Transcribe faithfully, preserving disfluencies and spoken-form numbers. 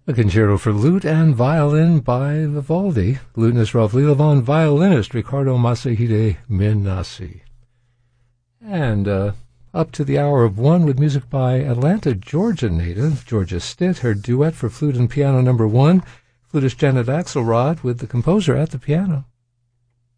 A concerto for lute and violin by Vivaldi. Lutenist Ralph Lillavon, violinist Riccardo Masahide Minasi. And uh, up to the hour of one with music by Atlanta, Georgia native Georgia Stitt, her duet for flute and piano number one, flutist Janet Axelrod with the composer at the piano.